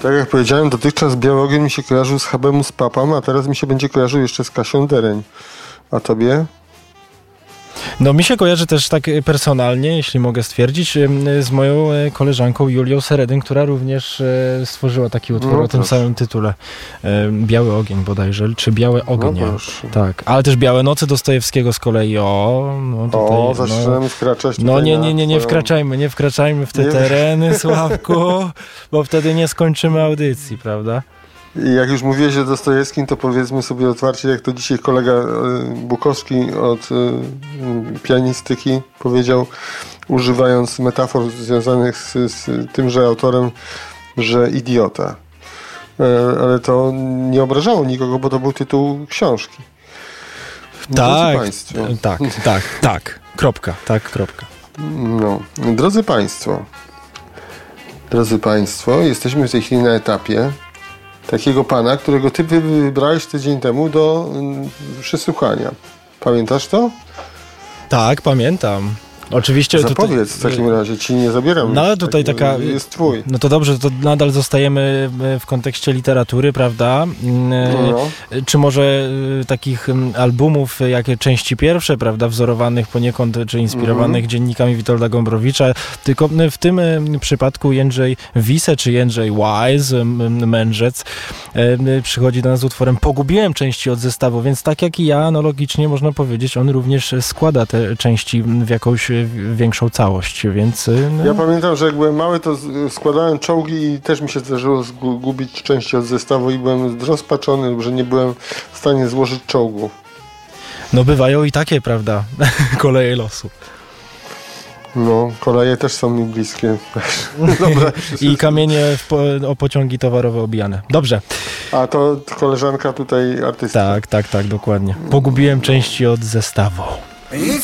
Tak jak powiedziałem, dotychczas Biały Ogień mi się kojarzył z Habemus Papam, a teraz mi się będzie kojarzył jeszcze z Kasią Dereń. A tobie? No mi się kojarzy też tak personalnie, jeśli mogę stwierdzić, z moją koleżanką Julią Seredyn, która również stworzyła taki utwór o tym samym tytule. Biały Ogień bodajże, czy Białe Ognie. Tak, ale też Białe Noce Dostojewskiego z kolei. Zaczynamy wkraczać tutaj. No nie wkraczajmy w te tereny, Sławku, bo wtedy nie skończymy audycji, prawda? I jak już mówiłeś o Dostojewskim, to powiedzmy sobie otwarcie, jak to dzisiaj kolega Bukowski od pianistyki powiedział, używając metafor związanych z tymże autorem, że idiota. Ale to nie obrażało nikogo, bo to był tytuł książki. Tak. Kropka. No. Drodzy Państwo, jesteśmy w tej chwili na etapie takiego pana, którego ty wybrałeś tydzień temu do przesłuchania. Pamiętasz to? Tak, pamiętam. Oczywiście. Zapowiedz w takim razie, ci nie zabieram. No ale tutaj taka. Jest twój. No to dobrze, to nadal zostajemy w kontekście literatury, prawda? Czy może takich albumów, jak części pierwsze, prawda, wzorowanych poniekąd, czy inspirowanych dziennikami Witolda Gombrowicza, tylko w tym przypadku Jędrzej Wise, czy Jędrzej Wise, mędrzec, przychodzi do nas z utworem Pogubiłem części od zestawu, więc tak jak i ja, analogicznie można powiedzieć, on również składa te części w jakąś większą całość, więc... Ja pamiętam, że jak byłem mały, to składałem czołgi i też mi się zdarzyło zgubić części od zestawu i byłem rozpaczony, że nie byłem w stanie złożyć czołgu. No bywają i takie, prawda, koleje losu. No, koleje też są mi bliskie. Dobra, i kamienie o pociągi towarowe obijane. Dobrze. A to koleżanka tutaj artystka. Tak, dokładnie. Pogubiłem części od zestawu.